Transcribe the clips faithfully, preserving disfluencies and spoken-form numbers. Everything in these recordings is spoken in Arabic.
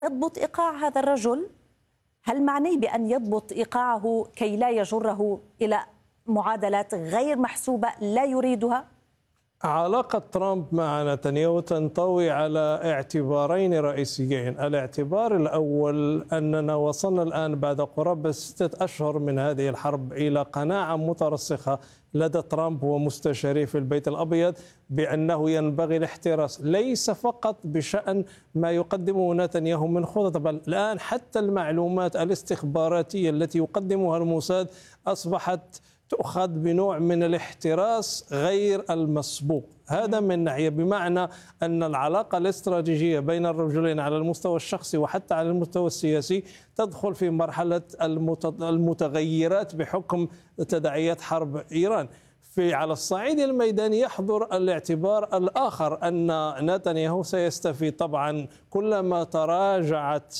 يضبط إيقاع هذا الرجل؟ هل معنيه بأن يضبط إيقاعه كي لا يجره إلى معادلات غير محسوبة لا يريدها؟ علاقة ترامب مع نتنياهو تنطوي على اعتبارين رئيسيين. الاعتبار الأول أننا وصلنا الآن بعد قرابة ستة أشهر من هذه الحرب إلى قناعة مترسخة لدى ترامب ومستشاريه في البيت الأبيض بأنه ينبغي الاحتراس ليس فقط بشأن ما يقدمه نتنياهو من خطط، بل الآن حتى المعلومات الاستخباراتية التي يقدمها الموساد أصبحت تؤخذ بنوع من الاحتراس غير المسبوق. هذا من ناحية، بمعنى أن العلاقة الاستراتيجية بين الرجلين على المستوى الشخصي وحتى على المستوى السياسي تدخل في مرحلة المتغيرات بحكم تداعيات حرب إيران. في على الصعيد الميداني يحضر الاعتبار الآخر أن نتنياهو سيستفيد طبعا كلما تراجعت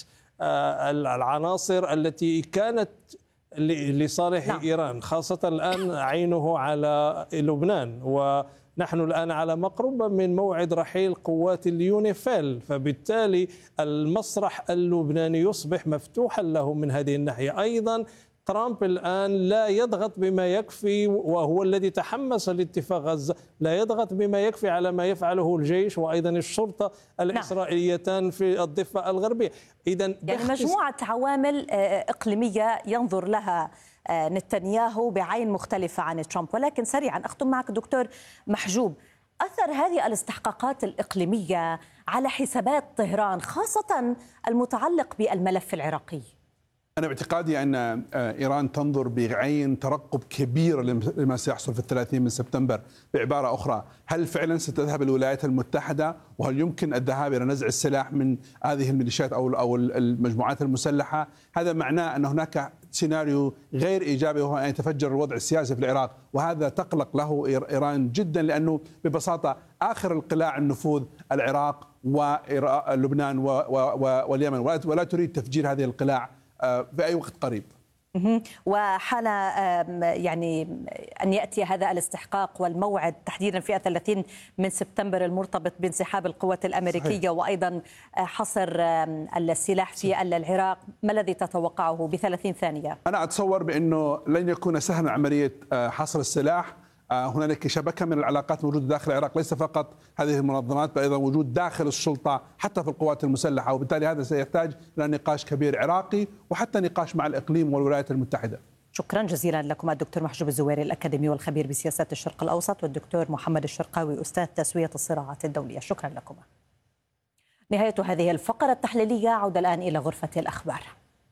العناصر التي كانت لصالح نعم. إيران، خاصة الآن عينه على لبنان، ونحن الآن على مقربة من موعد رحيل قوات اليونيفيل، فبالتالي المسرح اللبناني يصبح مفتوحا له من هذه الناحية. أيضا ترامب الآن لا يضغط بما يكفي، وهو الذي تحمس لاتفاق غزة، لا يضغط بما يكفي على ما يفعله الجيش وأيضا الشرطة الإسرائيليتان في الضفة الغربية. إذن يعني مجموعة عوامل إقليمية ينظر لها نتنياهو بعين مختلفة عن ترامب. ولكن سريعا أختم معك دكتور محجوب، أثر هذه الاستحقاقات الإقليمية على حسابات طهران خاصة المتعلق بالملف العراقي؟ أنا باعتقادي أن إيران تنظر بعين ترقب كبير لما سيحصل في الثلاثين من سبتمبر. بعبارة أخرى، هل فعلا ستذهب الولايات المتحدة، وهل يمكن الذهاب إلى نزع السلاح من هذه الميليشيات أو أو المجموعات المسلحة؟ هذا معناه أن هناك سيناريو غير إيجابي، وهو أن يتفجر الوضع السياسي في العراق، وهذا تقلق له إيران جدا، لأنه ببساطة آخر القلاع النفوذ العراق ولبنان واليمن، ولا تريد تفجير هذه القلاع في أي وقت قريب. وحان يعني أن يأتي هذا الاستحقاق والموعد تحديدا في الثلاثين من سبتمبر المرتبط بانسحاب القوات الأمريكية صحيح. وأيضا حصر السلاح في العراق، ما الذي تتوقعه بثلاثين ثانية؟ أنا أتصور بأنه لن يكون سهلا عملية حصر السلاح. هنالك شبكة من العلاقات موجودة داخل العراق، ليس فقط هذه المنظمات بل أيضا وجود داخل السلطة حتى في القوات المسلحة، وبالتالي هذا سيحتاج إلى نقاش كبير عراقي وحتى نقاش مع الإقليم والولايات المتحدة. شكرا جزيلا لكم الدكتور محجوب الزويري الأكاديمي والخبير بسياسات الشرق الأوسط، والدكتور محمد الشرقاوي أستاذ تسوية الصراعات الدولية. شكرا لكم. نهاية هذه الفقرة التحليلية، عودة الآن إلى غرفة الأخبار.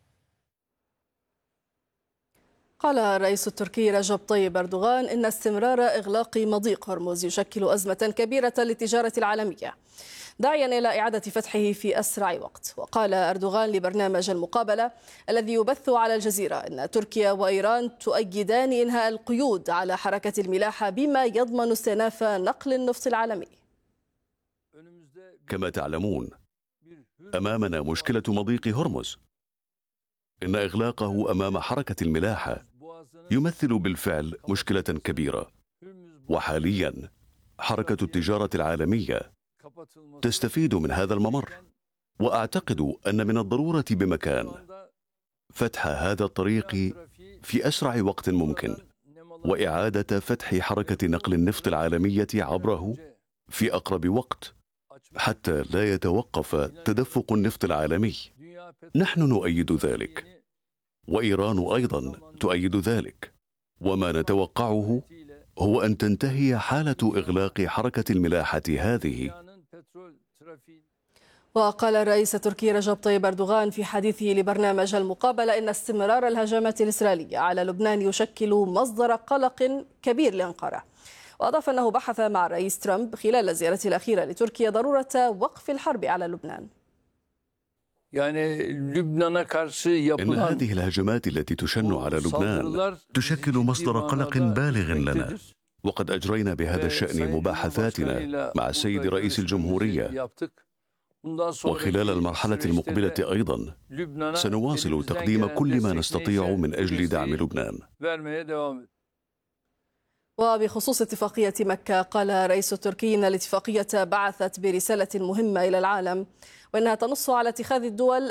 قال الرئيس التركي رجب طيب أردوغان إن استمرار إغلاق مضيق هرمز يشكل أزمة كبيرة للتجارة العالمية، داعيا إلى إعادة فتحه في أسرع وقت. وقال أردوغان لبرنامج المقابلة الذي يبث على الجزيرة إن تركيا وإيران تؤيدان إنهاء القيود على حركة الملاحة بما يضمن استئناف نقل النفط العالمي. كما تعلمون، أمامنا مشكلة مضيق هرمز. إن إغلاقه أمام حركة الملاحة يمثل بالفعل مشكلة كبيرة، وحاليا حركة التجارة العالمية تستفيد من هذا الممر، وأعتقد أن من الضرورة بمكان فتح هذا الطريق في أسرع وقت ممكن، وإعادة فتح حركة نقل النفط العالمية عبره في أقرب وقت حتى لا يتوقف تدفق النفط العالمي. نحن نؤيد ذلك، وإيران أيضا تؤيد ذلك، وما نتوقعه هو أن تنتهي حالة إغلاق حركة الملاحة هذه. وقال الرئيس التركي رجب طيب أردوغان في حديثه لبرنامج المقابلة إن استمرار الهجمات الإسرائيلية على لبنان يشكل مصدر قلق كبير لأنقرة. وأضاف أنه بحث مع الرئيس ترامب خلال زيارته الأخيرة لتركيا ضرورة وقف الحرب على لبنان. يعني إن هذه الهجمات التي تشن على لبنان تشكل مصدر قلق بالغ لنا، وقد أجرينا بهذا الشأن مباحثاتنا مع السيد رئيس الجمهورية، وخلال المرحلة المقبلة أيضا سنواصل تقديم كل ما نستطيع من أجل دعم لبنان. وبخصوص اتفاقية مكة، قال الرئيس التركي إن الاتفاقية بعثت برسالة مهمة إلى العالم، وإنها تنص على اتخاذ الدول